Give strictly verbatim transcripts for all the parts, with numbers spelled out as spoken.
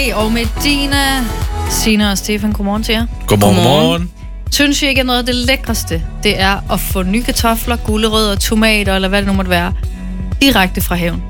Og Medina, Signe og Stefan, godmorgen til jer. Godmorgen, godmorgen. Synes I ikke, at noget af det lækreste, det er at få nye kartofler, gulerødder, tomater, eller hvad det nu måtte være, direkte fra haven?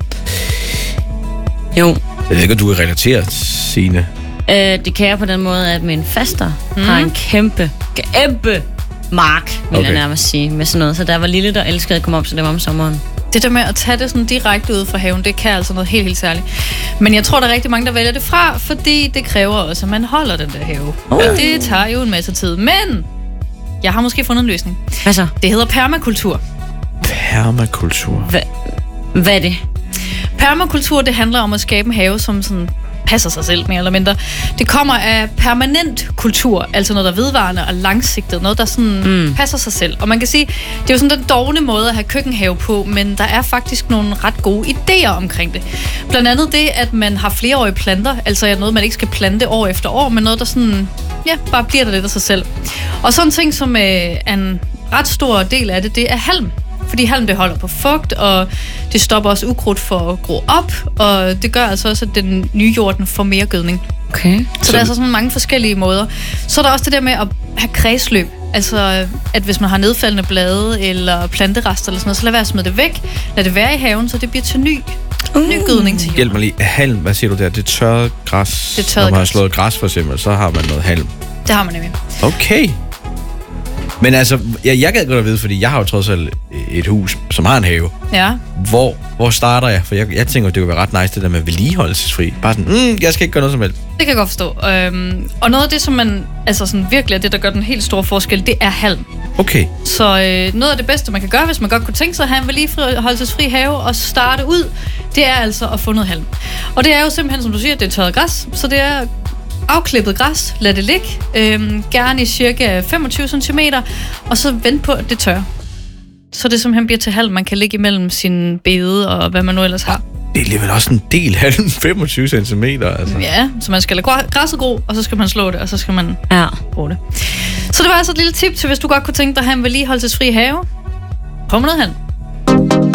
Jo. Jeg ved ikke, om du kan relatere, Signe. Øh, det kan jeg på den måde, at min faster mm. har en kæmpe, kæmpe mark, vil okay. jeg nærmest sige, med sådan noget. Så der var lille, der elskede at komme op til dem om sommeren. Det der med at tage det sådan direkte ud fra haven, det kan altså noget helt, helt særligt. Men jeg tror, der er rigtig mange, der vælger det fra, fordi det kræver også, at man holder den der have. Uh. Og det tager jo en masse tid. Men jeg har måske fundet en løsning. Hvad så? Det hedder permakultur. Permakultur? Hva, hvad er det? Permakultur, det handler om at skabe en have, som sådan passer sig selv mere eller mindre. Det kommer af permanent kultur, altså noget, der er vedvarende og langsigtet, noget, der sådan mm. passer sig selv. Og man kan sige, det er jo sådan den dovne måde at have køkkenhave på, men der er faktisk nogle ret gode idéer omkring det. Blandt andet det, at man har flereårige planter, altså noget, man ikke skal plante år efter år, men noget, der sådan, ja, bare bliver der lidt af sig selv. Og sådan en ting, som øh, er en ret stor del af det, det er halm. Fordi halm, det holder på fugt, og det stopper også ukrudt for at gro op, og det gør altså også, at den nye jorden får mere gødning. Okay. Så, så der er altså sådan mange forskellige måder. Så er der også det der med at have kredsløb. Altså, at hvis man har nedfaldende blade eller planterester eller sådan noget, så lad være at smide det væk. Lad det være i haven, så det bliver til ny, uh. ny gødning til jorden. Hjælp mig lige. Halm, hvad siger du der? Det er tørret græs. Det er tørret Når man græs. har slået græs for eksempel, så har man noget halm. Det har man nemlig. Okay. Men altså, jeg, jeg gad godt at vide, fordi jeg har jo trods alt et hus, som har en have. Ja. Hvor, hvor starter jeg? For jeg, jeg tænker, det kunne være ret nice, det der med vedligeholdelsesfri. Bare sådan, mm, jeg skal ikke gøre noget som helst. Det kan jeg godt forstå. Øhm, og noget af det, som man, altså sådan virkelig er det, der gør den helt store forskel, det er halm. Okay. Så øh, noget af det bedste, man kan gøre, hvis man godt kunne tænke sig at have en vedligeholdelsesfri have og starte ud, det er altså at få noget halm. Og det er jo simpelthen, som du siger, det er tørret græs, så det er afklippet græs, lad det ligge, øhm, gerne i cirka femogtyve centimeter, og så vent på, at det tør. Så det simpelthen bliver til halm, man kan ligge imellem sin bede og hvad man nu ellers har. Det er alligevel også en del halm, femogtyve centimeter. Altså. Ja, så man skal lade græsset gro, og så skal man slå det, og så skal man ja. bruge det. Så det var altså et lille tip til, hvis du godt kunne tænke dig at have en vedligeholdelsesfri have. Prøv med noget halm.